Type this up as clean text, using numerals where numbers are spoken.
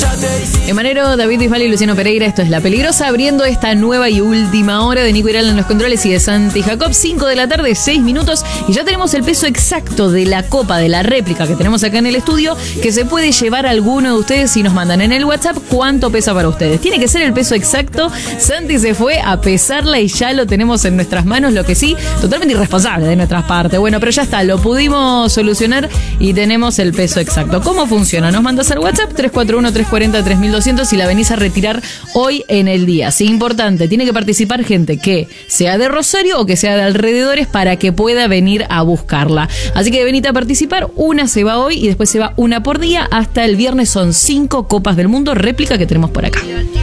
Emanero, David Bisbal y Luciano Pereira, esto es La Peligrosa, abriendo esta nueva y última hora de Nico Iral en los controles y de Santi Jacob, 5 de la tarde, 6 minutos, y ya tenemos el peso exacto de la copa, de la réplica que tenemos acá en el estudio, que se puede llevar alguno de ustedes si nos mandan en el WhatsApp cuánto pesa para ustedes. Tiene que ser el peso exacto. Santi se fue a pesarla y ya lo tenemos en nuestras manos, lo que sí, totalmente irresponsable de nuestras partes. Bueno, pero ya está, lo pudimos solucionar y tenemos el peso exacto. ¿Cómo funciona? Nos mandas al WhatsApp 341-340-3200 y la venís a retirar hoy en el día. Sí, importante, tiene que participar gente que sea de Rosario o que sea de alrededores para que pueda venir a buscarla. Así que venite a participar, una se va hoy y después se va una por día. Hasta el viernes son 5 copas del mundo réplica que tenemos por acá.